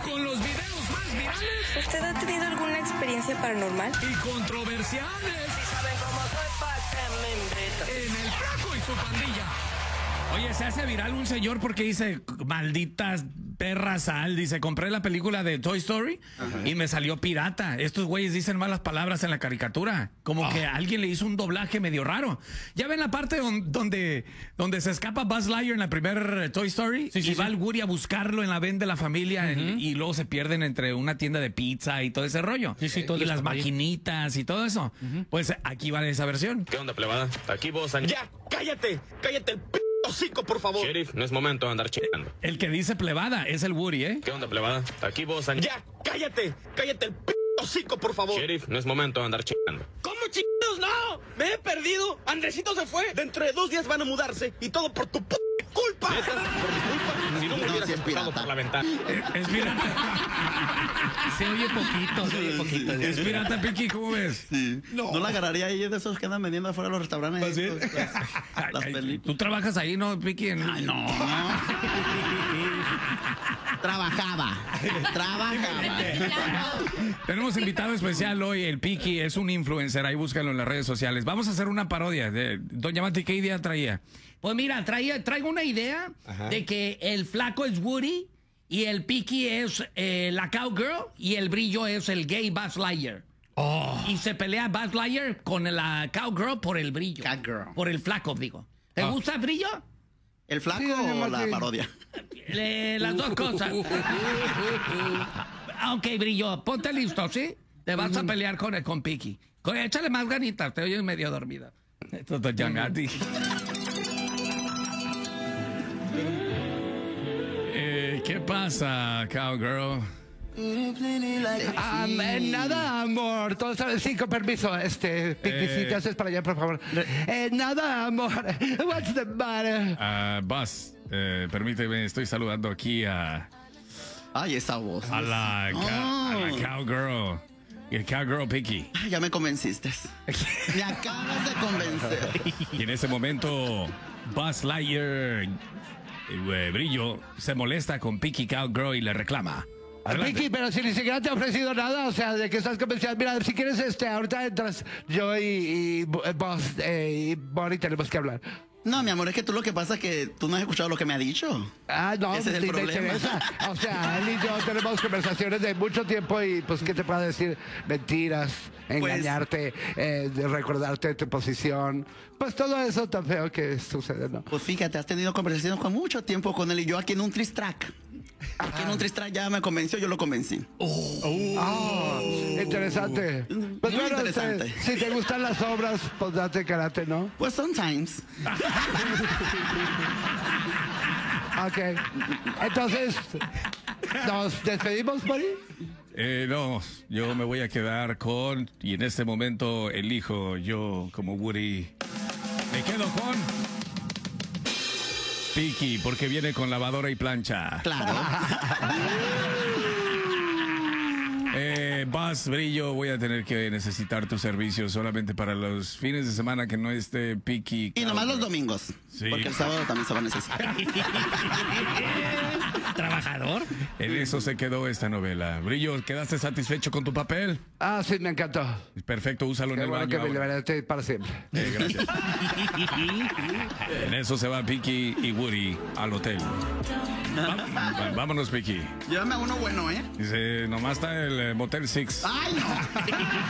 con los videos más virales. ¿Usted ha tenido alguna experiencia paranormal? Y controversiales. Si saben cómo soy, ¿pa' qué me invitan? En El Flaco y su pandilla. Oye, se hace viral un señor porque dice, malditas perra sal, dice, compré la película de Toy Story y me salió pirata. Estos güeyes dicen malas palabras en la caricatura. Como que alguien le hizo un doblaje medio raro. ¿Ya ven la parte donde se escapa Buzz Lightyear en la primer Toy Story? Sí, va el Woody a buscarlo en la van de la familia y luego se pierden entre una tienda de pizza y todo ese rollo. Todo y las maquinitas y todo eso. Pues aquí va esa versión. ¿Qué onda, plebada? Aquí vos, ¡Ya! ¡Cállate! ¡Cállate el hocico, por favor! Sheriff, no es momento de andar chingando. El que dice plebada es el Woody, ¿eh? ¿Qué onda, plebada? Aquí vos, ¡Ya! ¡Cállate! ¡Cállate el hocico, por favor! Sheriff, no es momento de andar chingando. ¿Cómo chingados no? ¡Me he perdido! ¡Andresito se fue! Dentro de 2 días van a mudarse y todo por tu culpa. ¿Neta? ¿Por mi culpa? Si no me hubieras empujado por la ventana. Es pirata. Se oye poquito. Es pirata, Piki, ¿cómo ves? Sí. No la agarraría ahí de esos que andan vendiendo afuera de los restaurantes. ¿Sí? Las películas. Tú trabajas ahí, ¿no, Piki? Ay, no. Trabajaba. Tenemos invitado especial hoy, el Piki, es un influencer, ahí búscalo en las redes sociales. Vamos a hacer una parodia de Doña Mati, ¿qué idea traía? Pues mira, traigo una idea de que el flaco es Woody y el Piki es la cowgirl y el brillo es el gay Buzz Lightyear. Y se pelea Buzz Lightyear con la cowgirl por el brillo. Cowgirl. Por el flaco, digo. ¿Te gusta el brillo? ¿El flaco o la parodia? Las dos cosas. Ok, brillo, ponte listo, ¿sí? Te vas a pelear con Piki. Échale más ganitas, te oyes medio dormida. Esto es Doña Mati. ¿Qué pasa, cowgirl? Nada, amor. Todo está... Sí, con permiso. Piki, si te haces para allá, por favor. Nada, amor. What's the matter? Buzz, permíteme, estoy saludando aquí a Ay, esa voz. a la cowgirl. Y el cowgirl Piki. Ay, ya me convenciste. Me acabas de convencer. Y en ese momento, Buzz Lightyear, Brillo, se molesta con Piki Cowgirl y le reclama. Adelante. Piki, pero si ni siquiera te he ofrecido nada, o sea, de que estás convencida. Mira, si quieres, ahorita entras yo y vos y Bonnie tenemos que hablar. No, mi amor, es que tú lo que pasa es que tú no has escuchado lo que me ha dicho. No, ese es el ni me problema. interesa. O sea, él y yo tenemos conversaciones de mucho tiempo y, pues, ¿qué te puedo decir? Mentiras, engañarte, recordarte tu posición. Pues todo eso tan feo que sucede, ¿no? Pues fíjate, has tenido conversaciones con mucho tiempo con él y yo aquí en un tristrack. Aquí en un tristrack ya me convenció, yo lo convencí. Interesante. Pues Muy bueno, interesante. si te gustan las obras, pues date karate, ¿no? Pues sometimes. Ok. Entonces, ¿nos despedimos, Bonnie? No, yo me voy a quedar con, y en este momento elijo yo como Woody, me quedo con Piki, porque viene con lavadora y plancha. Claro. Buzz, Brillo, voy a tener que necesitar tu servicio solamente para los fines de semana que no esté Piki. Y nomás los domingos. Sí. Porque el sábado también se va a necesitar. ¿Trabajador? En eso se quedó esta novela. Brillo, ¿quedaste satisfecho con tu papel? Sí, me encantó. Perfecto, úsalo en Qué el bueno baño que me ahora. liberaste para siempre. Gracias. En eso se va Piki y Woody al hotel. Vámonos, Piki. Llévame a uno bueno, ¿eh? Dice, nomás está el Motel 6. ¡Ay, no!